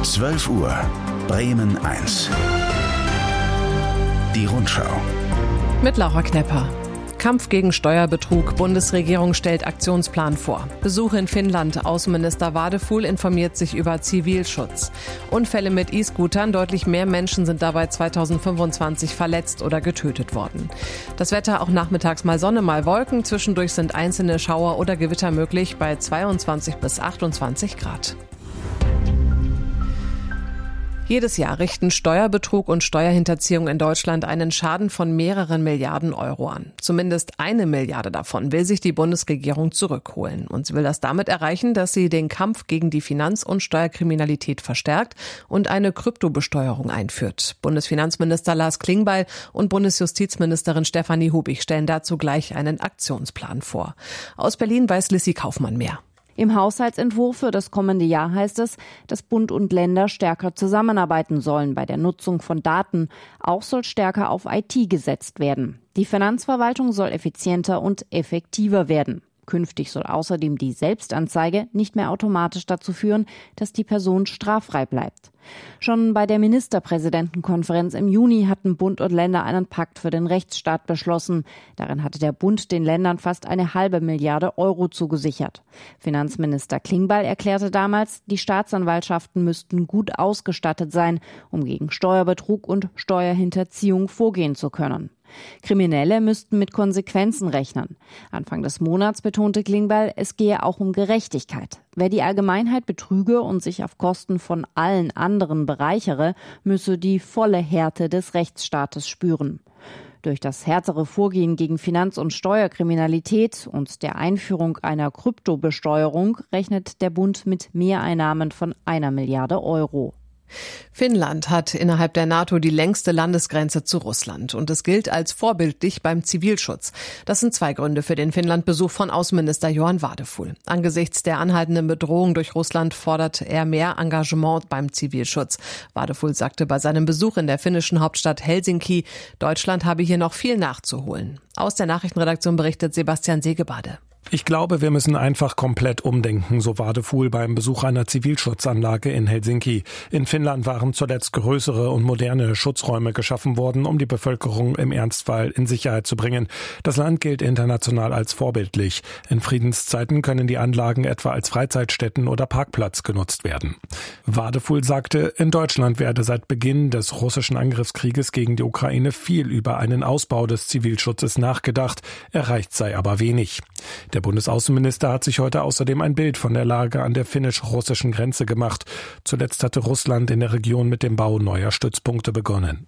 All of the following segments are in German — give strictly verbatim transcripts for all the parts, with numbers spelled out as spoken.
zwölf Uhr, Bremen eins. Die Rundschau. Mit Laura Knepper. Kampf gegen Steuerbetrug. Bundesregierung stellt Aktionsplan vor. Besuch in Finnland. Außenminister Wadefuhl informiert sich über Zivilschutz. Unfälle mit E-Scootern. Deutlich mehr Menschen sind dabei zweitausendfünfundzwanzig verletzt oder getötet worden. Das Wetter auch nachmittags mal Sonne, mal Wolken. Zwischendurch sind einzelne Schauer oder Gewitter möglich bei zweiundzwanzig bis achtundzwanzig Grad. Jedes Jahr richten Steuerbetrug und Steuerhinterziehung in Deutschland einen Schaden von mehreren Milliarden Euro an. Zumindest eine Milliarde davon will sich die Bundesregierung zurückholen. Und sie will das damit erreichen, dass sie den Kampf gegen die Finanz- und Steuerkriminalität verstärkt und eine Kryptobesteuerung einführt. Bundesfinanzminister Lars Klingbeil und Bundesjustizministerin Stefanie Hubig stellen dazu gleich einen Aktionsplan vor. Aus Berlin weiß Lissy Kaufmann mehr. Im Haushaltsentwurf für das kommende Jahr heißt es, dass Bund und Länder stärker zusammenarbeiten sollen bei der Nutzung von Daten. Auch soll stärker auf I T gesetzt werden. Die Finanzverwaltung soll effizienter und effektiver werden. Künftig soll außerdem die Selbstanzeige nicht mehr automatisch dazu führen, dass die Person straffrei bleibt. Schon bei der Ministerpräsidentenkonferenz im Juni hatten Bund und Länder einen Pakt für den Rechtsstaat beschlossen. Darin hatte der Bund den Ländern fast eine halbe Milliarde Euro zugesichert. Finanzminister Klingbeil erklärte damals, die Staatsanwaltschaften müssten gut ausgestattet sein, um gegen Steuerbetrug und Steuerhinterziehung vorgehen zu können. Kriminelle müssten mit Konsequenzen rechnen. Anfang des Monats betonte Klingbeil, es gehe auch um Gerechtigkeit. Wer die Allgemeinheit betrüge und sich auf Kosten von allen anderen bereichere, müsse die volle Härte des Rechtsstaates spüren. Durch das härtere Vorgehen gegen Finanz- und Steuerkriminalität und der Einführung einer Kryptobesteuerung rechnet der Bund mit Mehreinnahmen von einer Milliarde Euro. Finnland hat innerhalb der NATO die längste Landesgrenze zu Russland und es gilt als vorbildlich beim Zivilschutz. Das sind zwei Gründe für den Finnland-Besuch von Außenminister Johann Wadefuhl. Angesichts der anhaltenden Bedrohung durch Russland fordert er mehr Engagement beim Zivilschutz. Wadefuhl sagte bei seinem Besuch in der finnischen Hauptstadt Helsinki, Deutschland habe hier noch viel nachzuholen. Aus der Nachrichtenredaktion berichtet Sebastian Segebade. Ich glaube, wir müssen einfach komplett umdenken, so Wadefuhl beim Besuch einer Zivilschutzanlage in Helsinki. In Finnland waren zuletzt größere und moderne Schutzräume geschaffen worden, um die Bevölkerung im Ernstfall in Sicherheit zu bringen. Das Land gilt international als vorbildlich. In Friedenszeiten können die Anlagen etwa als Freizeitstätten oder Parkplatz genutzt werden. Wadefuhl sagte, in Deutschland werde seit Beginn des russischen Angriffskrieges gegen die Ukraine viel über einen Ausbau des Zivilschutzes nachgedacht. Erreicht sei aber wenig. Der Bundesaußenminister hat sich heute außerdem ein Bild von der Lage an der finnisch-russischen Grenze gemacht. Zuletzt hatte Russland in der Region mit dem Bau neuer Stützpunkte begonnen.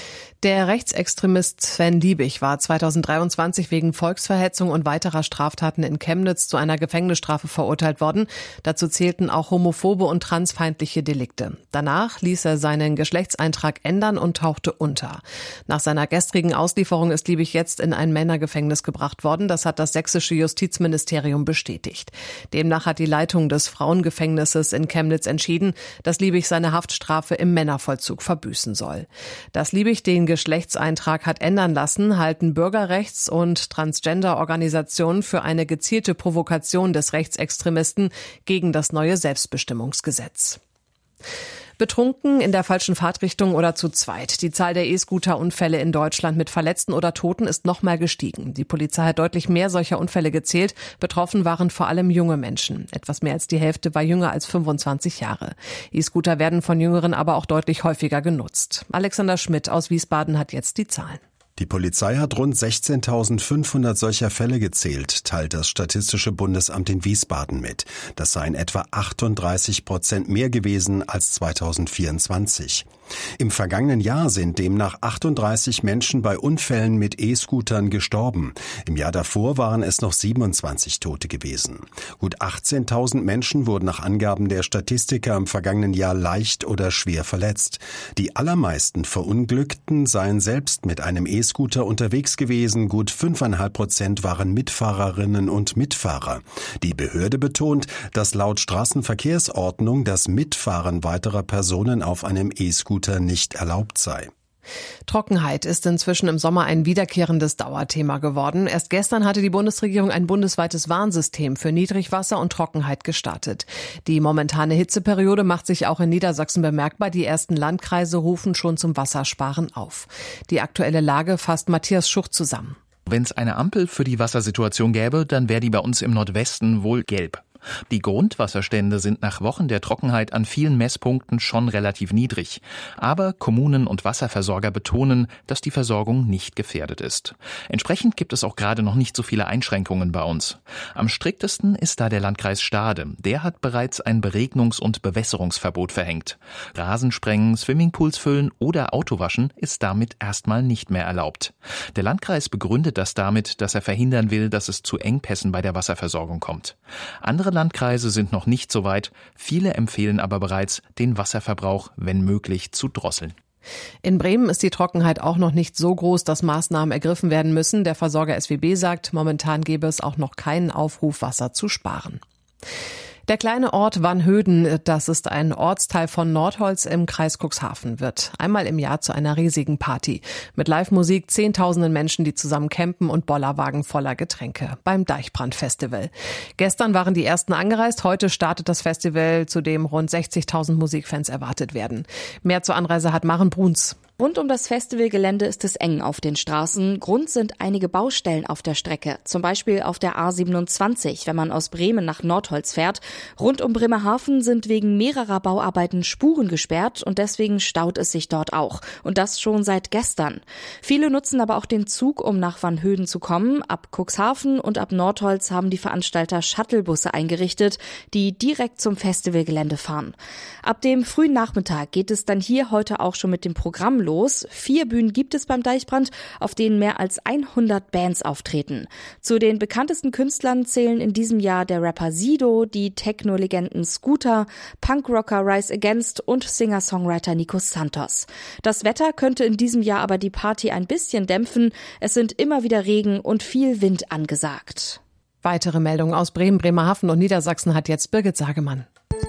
Der Rechtsextremist Sven Liebig war zweitausenddreiundzwanzig wegen Volksverhetzung und weiterer Straftaten in Chemnitz zu einer Gefängnisstrafe verurteilt worden. Dazu zählten auch homophobe und transfeindliche Delikte. Danach ließ er seinen Geschlechtseintrag ändern und tauchte unter. Nach seiner gestrigen Auslieferung ist Liebig jetzt in ein Männergefängnis gebracht worden. Das hat das sächsische Justizministerium bestätigt. Demnach hat die Leitung des Frauengefängnisses in Chemnitz entschieden, dass Liebig seine Haftstrafe im Männervollzug verbüßen soll. Dass Liebig den Geschlechtseintrag hat ändern lassen, halten Bürgerrechts- und Transgender-Organisationen für eine gezielte Provokation des Rechtsextremisten gegen das neue Selbstbestimmungsgesetz. Betrunken, in der falschen Fahrtrichtung oder zu zweit. Die Zahl der E-Scooter-Unfälle in Deutschland mit Verletzten oder Toten ist nochmal gestiegen. Die Polizei hat deutlich mehr solcher Unfälle gezählt. Betroffen waren vor allem junge Menschen. Etwas mehr als die Hälfte war jünger als fünfundzwanzig Jahre. E-Scooter werden von Jüngeren aber auch deutlich häufiger genutzt. Alexander Schmidt aus Wiesbaden hat jetzt die Zahlen. Die Polizei hat rund sechzehntausendfünfhundert solcher Fälle gezählt, teilt das Statistische Bundesamt in Wiesbaden mit. Das seien etwa achtunddreißig Prozent mehr gewesen als zweitausendvierundzwanzig. Im vergangenen Jahr sind demnach achtunddreißig Menschen bei Unfällen mit E-Scootern gestorben. Im Jahr davor waren es noch siebenundzwanzig Tote gewesen. Gut achtzehntausend Menschen wurden nach Angaben der Statistiker im vergangenen Jahr leicht oder schwer verletzt. Die allermeisten Verunglückten seien selbst mit einem E-Scooter unterwegs gewesen. Gut fünfeinhalb Prozent waren Mitfahrerinnen und Mitfahrer. Die Behörde betont, dass laut Straßenverkehrsordnung das Mitfahren weiterer Personen auf einem E-Scooter nicht erlaubt sei. Trockenheit ist inzwischen im Sommer ein wiederkehrendes Dauerthema geworden. Erst gestern hatte die Bundesregierung ein bundesweites Warnsystem für Niedrigwasser und Trockenheit gestartet. Die momentane Hitzeperiode macht sich auch in Niedersachsen bemerkbar. Die ersten Landkreise rufen schon zum Wassersparen auf. Die aktuelle Lage fasst Matthias Schuch zusammen. Wenn es eine Ampel für die Wassersituation gäbe, dann wäre die bei uns im Nordwesten wohl gelb. Die Grundwasserstände sind nach Wochen der Trockenheit an vielen Messpunkten schon relativ niedrig. Aber Kommunen und Wasserversorger betonen, dass die Versorgung nicht gefährdet ist. Entsprechend gibt es auch gerade noch nicht so viele Einschränkungen bei uns. Am striktesten ist da der Landkreis Stade. Der hat bereits ein Beregnungs- und Bewässerungsverbot verhängt. Rasensprengen, Swimmingpools füllen oder Autowaschen ist damit erstmal nicht mehr erlaubt. Der Landkreis begründet das damit, dass er verhindern will, dass es zu Engpässen bei der Wasserversorgung kommt. Andere Landkreise sind noch nicht so weit. Viele empfehlen aber bereits, den Wasserverbrauch, wenn möglich, zu drosseln. In Bremen ist die Trockenheit auch noch nicht so groß, dass Maßnahmen ergriffen werden müssen. Der Versorger S W B sagt, momentan gäbe es auch noch keinen Aufruf, Wasser zu sparen. Der kleine Ort Vanhöden, das ist ein Ortsteil von Nordholz im Kreis Cuxhaven, wird einmal im Jahr zu einer riesigen Party. Mit Live-Musik, zehntausenden Menschen, die zusammen campen und Bollerwagen voller Getränke beim Deichbrand-Festival. Gestern waren die ersten angereist, heute startet das Festival, zu dem rund sechzigtausend Musikfans erwartet werden. Mehr zur Anreise hat Maren Bruns. Rund um das Festivalgelände ist es eng auf den Straßen. Grund sind einige Baustellen auf der Strecke. Zum Beispiel auf der A siebenundzwanzig, wenn man aus Bremen nach Nordholz fährt. Rund um Bremerhaven sind wegen mehrerer Bauarbeiten Spuren gesperrt und deswegen staut es sich dort auch. Und das schon seit gestern. Viele nutzen aber auch den Zug, um nach Vanhöden zu kommen. Ab Cuxhaven und ab Nordholz haben die Veranstalter Shuttlebusse eingerichtet, die direkt zum Festivalgelände fahren. Ab dem frühen Nachmittag geht es dann hier heute auch schon mit dem Programm los. Los. Vier Bühnen gibt es beim Deichbrand, auf denen mehr als hundert Bands auftreten. Zu den bekanntesten Künstlern zählen in diesem Jahr der Rapper Sido, die Techno-Legenden Scooter, Punkrocker Rise Against und Singer-Songwriter Nico Santos. Das Wetter könnte in diesem Jahr aber die Party ein bisschen dämpfen. Es sind immer wieder Regen und viel Wind angesagt. Weitere Meldungen aus Bremen, Bremerhaven und Niedersachsen hat jetzt Birgit Sagemann.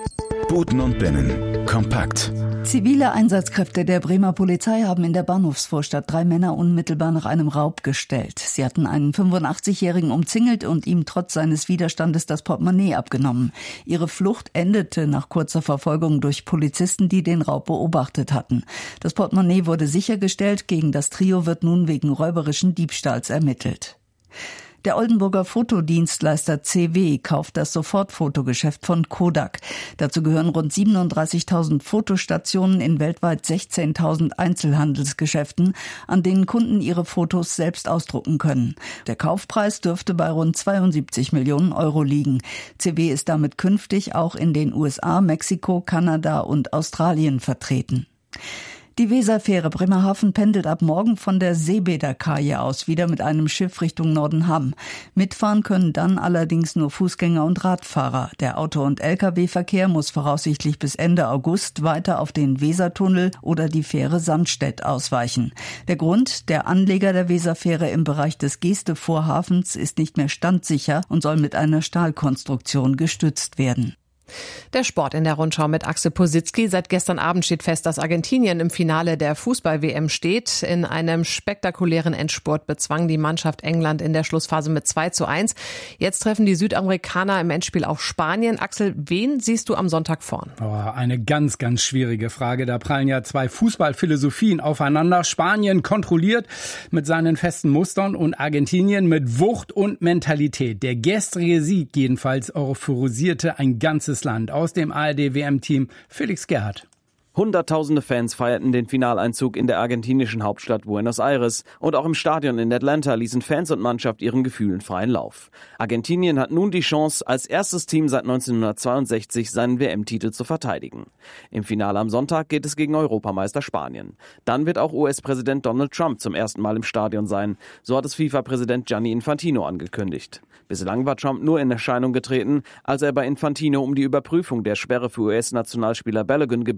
Buten und Binnen. Kompakt. Zivile Einsatzkräfte der Bremer Polizei haben in der Bahnhofsvorstadt drei Männer unmittelbar nach einem Raub gestellt. Sie hatten einen fünfundachtzigjährigen umzingelt und ihm trotz seines Widerstandes das Portemonnaie abgenommen. Ihre Flucht endete nach kurzer Verfolgung durch Polizisten, die den Raub beobachtet hatten. Das Portemonnaie wurde sichergestellt. Gegen das Trio wird nun wegen räuberischen Diebstahls ermittelt. Der Oldenburger Fotodienstleister C W kauft das Sofortfotogeschäft von Kodak. Dazu gehören rund siebenunddreißigtausend Fotostationen in weltweit sechzehntausend Einzelhandelsgeschäften, an denen Kunden ihre Fotos selbst ausdrucken können. Der Kaufpreis dürfte bei rund zweiundsiebzig Millionen Euro liegen. C W ist damit künftig auch in den U S A, Mexiko, Kanada und Australien vertreten. Die Weserfähre Bremerhaven pendelt ab morgen von der Seebäderkaje aus wieder mit einem Schiff Richtung Nordenham. Mitfahren können dann allerdings nur Fußgänger und Radfahrer. Der Auto- und L K W-Verkehr muss voraussichtlich bis Ende August weiter auf den Wesertunnel oder die Fähre Sandstedt ausweichen. Der Grund: Der Anleger der Weserfähre im Bereich des Geeste-Vorhafens ist nicht mehr standsicher und soll mit einer Stahlkonstruktion gestützt werden. Der Sport in der Rundschau mit Axel Positzky. Seit gestern Abend steht fest, dass Argentinien im Finale der Fußball-W M steht. In einem spektakulären Endspurt bezwang die Mannschaft England in der Schlussphase mit zwei zu eins. Jetzt treffen die Südamerikaner im Endspiel auf Spanien. Axel, wen siehst du am Sonntag vorn? Oh, eine ganz, ganz schwierige Frage. Da prallen ja zwei Fußballphilosophien aufeinander. Spanien kontrolliert mit seinen festen Mustern und Argentinien mit Wucht und Mentalität. Der gestrige Sieg jedenfalls euphorisierte ein ganzes Land. Aus dem A R D-W M-Team Felix Gerhardt. Hunderttausende Fans feierten den Finaleinzug in der argentinischen Hauptstadt Buenos Aires und auch im Stadion in Atlanta ließen Fans und Mannschaft ihren Gefühlen freien Lauf. Argentinien hat nun die Chance, als erstes Team seit neunzehnhundertzweiundsechzig seinen W M-Titel zu verteidigen. Im Finale am Sonntag geht es gegen Europameister Spanien. Dann wird auch U S-Präsident Donald Trump zum ersten Mal im Stadion sein, so hat es FIFA-Präsident Gianni Infantino angekündigt. Bislang war Trump nur in Erscheinung getreten, als er bei Infantino um die Überprüfung der Sperre für U S-Nationalspieler Balogun gebeten hatte,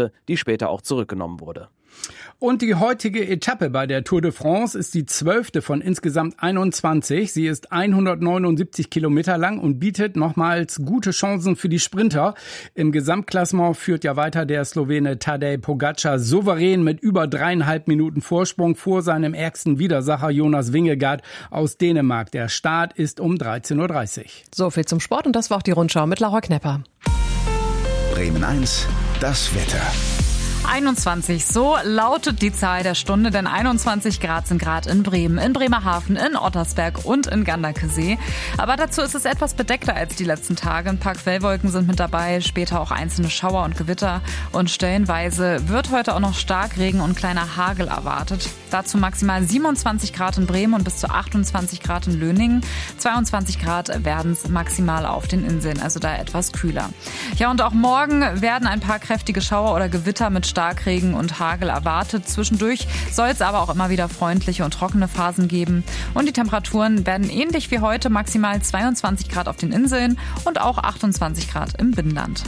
hatte, die später auch zurückgenommen wurde. Und die heutige Etappe bei der Tour de France ist die zwölfte von insgesamt einundzwanzig. Sie ist hundertneunundsiebzig Kilometer lang und bietet nochmals gute Chancen für die Sprinter. Im Gesamtklassement führt ja weiter der Slowene Tadej Pogačar souverän mit über dreieinhalb Minuten Vorsprung vor seinem ärgsten Widersacher Jonas Vingegaard aus Dänemark. Der Start ist um dreizehn Uhr dreißig. So viel zum Sport und das war auch die Rundschau mit Laura Knepper. Bremen eins, das Wetter. einundzwanzig, so lautet die Zahl der Stunde, denn einundzwanzig Grad sind gerade in Bremen, in Bremerhaven, in Ottersberg und in Ganderkesee. Aber dazu ist es etwas bedeckter als die letzten Tage. Ein paar Quellwolken sind mit dabei, später auch einzelne Schauer und Gewitter. Und stellenweise wird heute auch noch Starkregen und kleiner Hagel erwartet. Dazu maximal siebenundzwanzig Grad in Bremen und bis zu achtundzwanzig Grad in Löningen. zweiundzwanzig Grad werden es maximal auf den Inseln, also da etwas kühler. Ja, und auch morgen werden ein paar kräftige Schauer oder Gewitter mit Starkregen und Hagel erwartet. Zwischendurch soll es aber auch immer wieder freundliche und trockene Phasen geben. Und die Temperaturen werden ähnlich wie heute maximal zweiundzwanzig Grad auf den Inseln und auch achtundzwanzig Grad im Binnenland.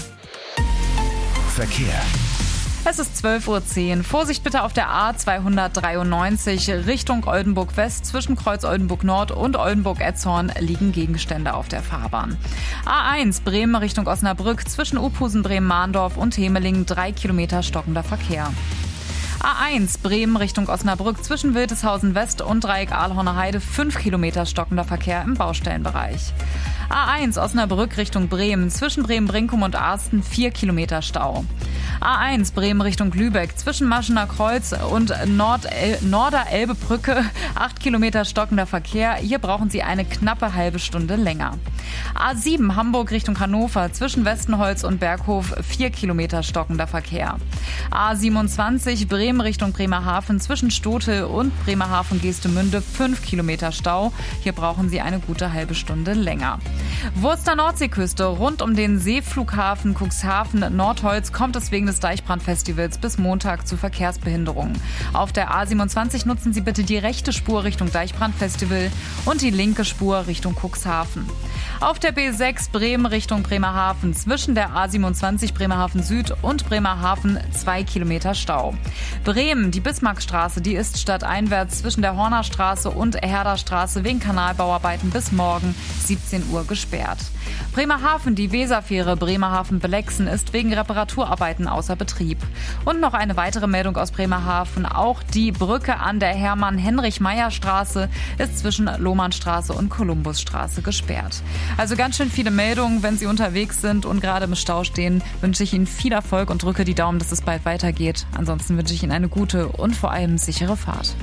Verkehr. Es ist zwölf Uhr zehn. Vorsicht bitte auf der A zweihundertdreiundneunzig Richtung Oldenburg West. Zwischen Kreuz Oldenburg Nord und Oldenburg-Etzhorn liegen Gegenstände auf der Fahrbahn. A eins Bremen Richtung Osnabrück. Zwischen Uphusen, Bremen-Mahndorf und Hemeling drei Kilometer stockender Verkehr. A eins Bremen Richtung Osnabrück. Zwischen Wildeshausen West und Dreieck Aalhorner Heide fünf Kilometer stockender Verkehr im Baustellenbereich. A eins Osnabrück Richtung Bremen. Zwischen Bremen-Brinkum und Arsten vier Kilometer Stau. A eins Bremen Richtung Lübeck. Zwischen Maschener Kreuz und Nord-El- Norder-Elbe-Brücke acht Kilometer stockender Verkehr. Hier brauchen Sie eine knappe halbe Stunde länger. A sieben Hamburg Richtung Hannover. Zwischen Westenholz und Berghof vier Kilometer stockender Verkehr. A siebenundzwanzig Bremen Richtung Bremerhaven. Zwischen Stotel und Bremerhaven-Geestemünde fünf Kilometer Stau. Hier brauchen Sie eine gute halbe Stunde länger. Wurster Nordseeküste. Rund um den Seeflughafen Cuxhaven-Nordholz kommt es wegen des Deichbrandfestivals bis Montag zu Verkehrsbehinderungen. Auf der A siebenundzwanzig nutzen Sie bitte die rechte Spur Richtung Deichbrandfestival und die linke Spur Richtung Cuxhaven. Auf der B sechs Bremen Richtung Bremerhaven. Zwischen der A siebenundzwanzig Bremerhaven Süd und Bremerhaven zwei Kilometer Stau. Bremen, die Bismarckstraße, die ist stadteinwärts zwischen der Hornerstraße und Herderstraße wegen Kanalbauarbeiten bis morgen siebzehn Uhr gesperrt. Bremerhaven, die Weserfähre Bremerhaven-Belexen ist wegen Reparaturarbeiten außer Betrieb. Und noch eine weitere Meldung aus Bremerhaven. Auch die Brücke an der Hermann-Heinrich-Meyer-Straße ist zwischen Lohmannstraße und Kolumbusstraße gesperrt. Also ganz schön viele Meldungen. Wenn Sie unterwegs sind und gerade im Stau stehen, wünsche ich Ihnen viel Erfolg und drücke die Daumen, dass es bald weitergeht. Ansonsten wünsche ich Ihnen eine gute und vor allem sichere Fahrt.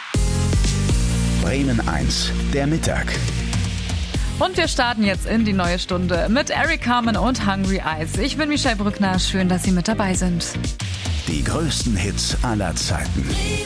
Bremen eins, der Mittag. Und wir starten jetzt in die neue Stunde mit Eric Carmen und Hungry Eyes. Ich bin Michelle Brückner. Schön, dass Sie mit dabei sind. Die größten Hits aller Zeiten.